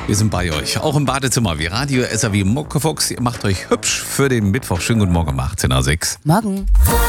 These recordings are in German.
Wir sind bei euch, auch im Badezimmer wie Radio SAW Muckefuchs. Ihr macht euch hübsch für den Mittwoch. Schönen guten Morgen um 18.06 Uhr. Morgen.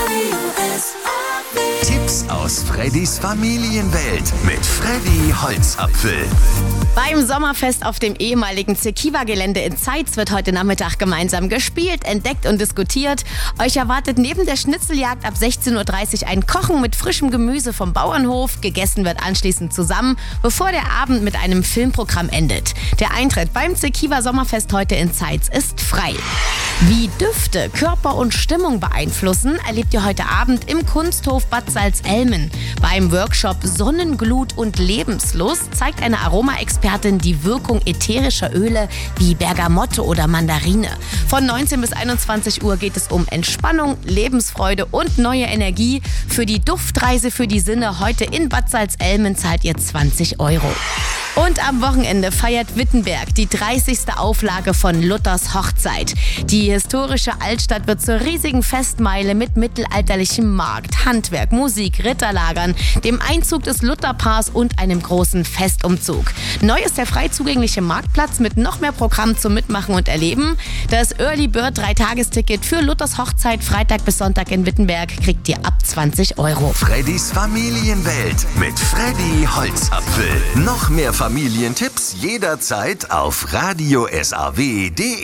Tipps aus Freddys Familienwelt mit Freddy Holzapfel. Beim Sommerfest auf dem ehemaligen Zekiwa-Gelände in Zeitz wird heute Nachmittag gemeinsam gespielt, entdeckt und diskutiert. Euch erwartet neben der Schnitzeljagd ab 16.30 Uhr ein Kochen mit frischem Gemüse vom Bauernhof. Gegessen wird anschließend zusammen, bevor der Abend mit einem Filmprogramm endet. Der Eintritt beim Zekiwa-Sommerfest heute in Zeitz ist frei. Wie Düfte Körper und Stimmung beeinflussen, erlebt ihr heute Abend im Kunsthof Bad Salzelmen. Beim Workshop Sonnenglut und Lebenslust zeigt eine Aromaexpertin die Wirkung ätherischer Öle wie Bergamotte oder Mandarine. Von 19 bis 21 Uhr geht es um Entspannung, Lebensfreude und neue Energie. Für die Duftreise für die Sinne heute in Bad Salzelmen zahlt ihr 20 €. Und am Wochenende feiert Wittenberg die 30. Auflage von Luthers Hochzeit. Die historische Altstadt wird zur riesigen Festmeile mit mittelalterlichem Markt, Handwerk, Musik, Ritterlagern, dem Einzug des Lutherpaars und einem großen Festumzug. Neu ist der frei zugängliche Marktplatz mit noch mehr Programm zum Mitmachen und Erleben. Das Early Bird 3-Tagesticket für Luthers Hochzeit Freitag bis Sonntag in Wittenberg kriegt ihr ab 20 €. Freddys Familienwelt mit Freddy Holzapfel. Noch mehr Familientipps jederzeit auf radiosaw.de.